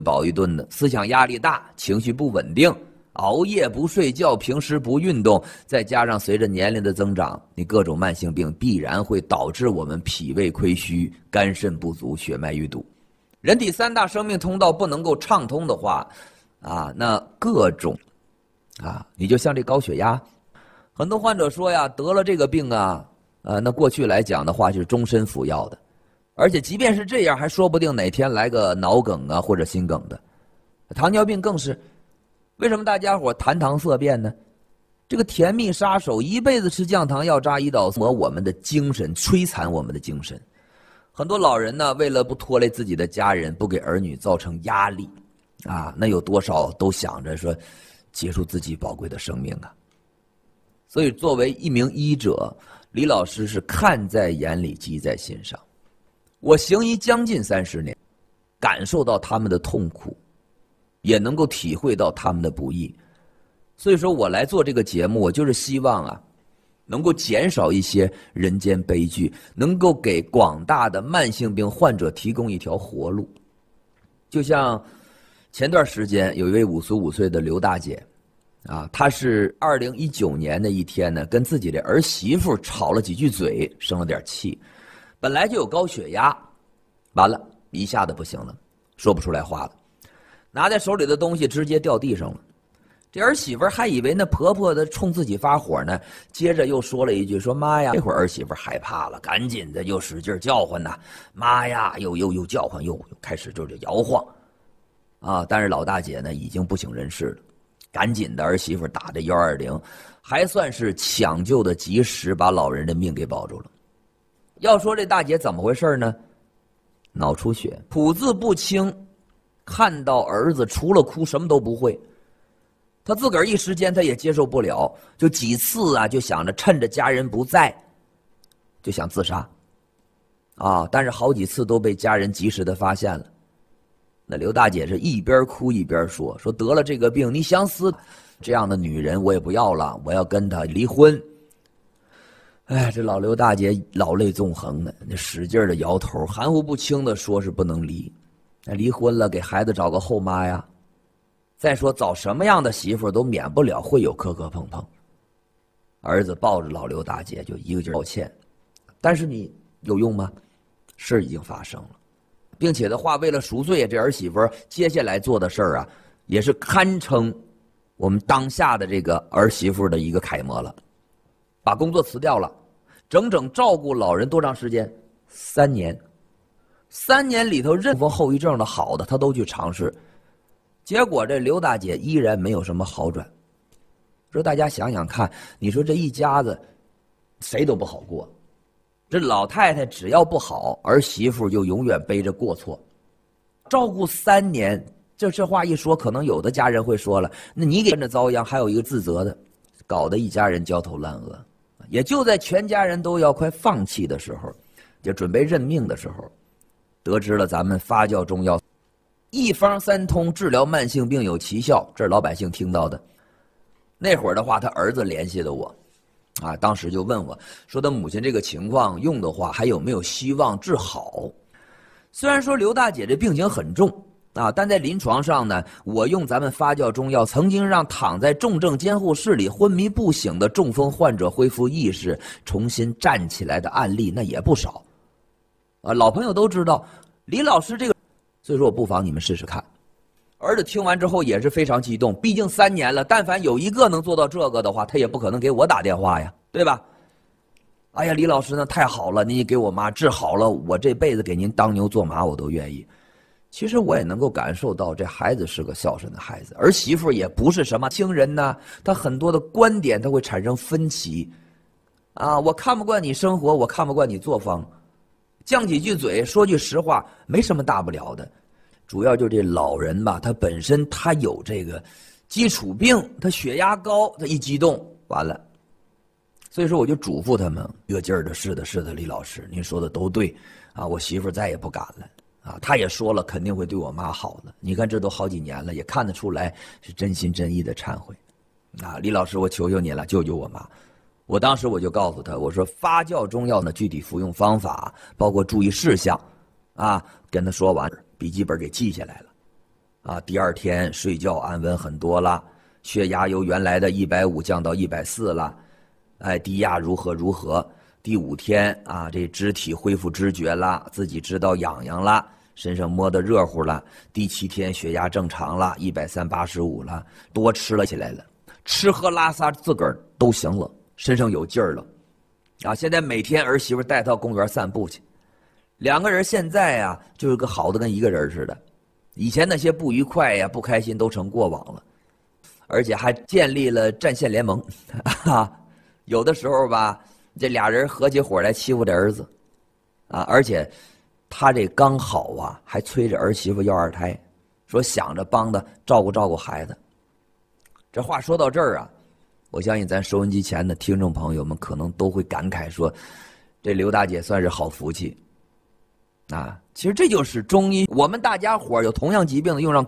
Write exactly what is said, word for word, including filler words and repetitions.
饱一顿的，思想压力大，情绪不稳定，熬夜不睡觉，平时不运动，再加上随着年龄的增长，你各种慢性病必然会导致我们脾胃亏虚、肝肾不足、血脉淤堵。人体三大生命通道不能够畅通的话，啊，那各种，啊，你就像这高血压，很多患者说呀，得了这个病啊，呃，那过去来讲的话就是终身服药的，而且即便是这样，还说不定哪天来个脑梗啊或者心梗的。糖尿病更是。为什么大家伙谈糖色变呢？这个甜蜜杀手一辈子吃降糖药、扎胰岛素，磨我们的精神，摧残我们的精神。很多老人呢，为了不拖累自己的家人，不给儿女造成压力，啊，那有多少都想着说结束自己宝贵的生命啊。所以作为一名医者，李老师是看在眼里，记在心上。我行医将近三十年，感受到他们的痛苦，也能够体会到他们的不易。所以说我来做这个节目，我就是希望啊，能够减少一些人间悲剧，能够给广大的慢性病患者提供一条活路。就像前段时间有一位五十五岁的刘大姐啊，她是二零一九年的一天呢，跟自己的儿媳妇吵了几句嘴，生了点气，本来就有高血压，完了一下子不行了，说不出来话了，拿在手里的东西直接掉地上了。这儿媳妇还以为那婆婆的冲自己发火呢，接着又说了一句，说妈呀，这会儿儿媳妇害怕了，赶紧的又使劲叫唤呐，妈呀，又又又叫唤，又又开始就是摇晃啊。但是老大姐呢已经不省人事了，赶紧的儿媳妇打的一二零，还算是抢救的及时，把老人的命给保住了。要说这大姐怎么回事呢？脑出血，吐字不清，看到儿子除了哭什么都不会。他自个儿一时间他也接受不了，就几次啊就想着趁着家人不在就想自杀啊，但是好几次都被家人及时的发现了。那刘大姐是一边哭一边说，说得了这个病你想死，这样的女人我也不要了，我要跟她离婚。哎，这老刘大姐老泪纵横的，那使劲的摇头，含糊不清的说是不能离，那离婚了给孩子找个后妈呀。再说找什么样的媳妇都免不了会有磕磕碰碰。儿子抱着老刘大姐就一个劲儿道歉，但是你有用吗？事已经发生了，并且的话，为了赎罪，这儿媳妇接下来做的事儿啊，也是堪称我们当下的这个儿媳妇的一个楷模了。把工作辞掉了，整整照顾老人多长时间？三年。三年里头，任何后遗症的好的，他都去尝试。结果这刘大姐依然没有什么好转。说大家想想看，你说这一家子谁都不好过，这老太太只要不好，儿媳妇就永远背着过错。照顾三年，这这话一说，可能有的家人会说了，那你给跟着遭殃，还有一个自责的，搞得一家人焦头烂额。也就在全家人都要快放弃的时候，就准备认命的时候，得知了咱们发酵中药一方三通治疗慢性病有奇效，这是老百姓听到的。那会儿的话，他儿子联系了我，啊，当时就问我说，他母亲这个情况用的话，还有没有希望治好？虽然说刘大姐这病情很重啊，但在临床上呢，我用咱们发酵中药，曾经让躺在重症监护室里昏迷不醒的中风患者恢复意识，重新站起来的案例那也不少。啊，老朋友都知道李老师这个。所以说我不妨你们试试看。儿子听完之后也是非常激动，毕竟三年了，但凡有一个能做到这个的话，他也不可能给我打电话呀，对吧？哎呀，李老师呢太好了，你给我妈治好了，我这辈子给您当牛做马我都愿意。其实我也能够感受到这孩子是个孝顺的孩子，儿媳妇也不是什么亲人呢，他很多的观点他会产生分歧啊，我看不惯你生活，我看不惯你作风，犟几句嘴，说句实话，没什么大不了的。主要就这老人吧，他本身他有这个基础病，他血压高，他一激动完了。所以说我就嘱咐他们，一个劲儿的，是的，是的，李老师，您说的都对啊，我媳妇再也不敢了啊，他也说了肯定会对我妈好的。你看这都好几年了，也看得出来是真心真意的忏悔啊，李老师，我求求你了，救救我妈。我当时我就告诉他，我说发酵中药呢，具体服用方法包括注意事项啊，跟他说完，笔记本给记下来了啊，第二天睡觉安稳很多了，血压由原来的一百五降到一百四了，哎，低压如何如何。第五天啊，这肢体恢复知觉了，自己知道痒痒了，身上摸得热乎了。第七天血压正常了，一百三八十五了，多吃了起来了，吃喝拉撒自个儿都行了，身上有劲儿了。啊，现在每天儿媳妇带到公园散步去，两个人现在啊，就是个好的跟一个人似的。以前那些不愉快呀、不开心都成过往了，而且还建立了战线联盟。啊，有的时候吧，这俩人合起伙来欺负这儿子，啊，而且他这刚好啊，还催着儿媳妇要二胎，说想着帮他照顾照顾孩子。这话说到这儿啊，我相信咱收音机前的听众朋友们可能都会感慨说，这刘大姐算是好福气。啊，其实这就是中医，我们大家伙有同样疾病的，用上科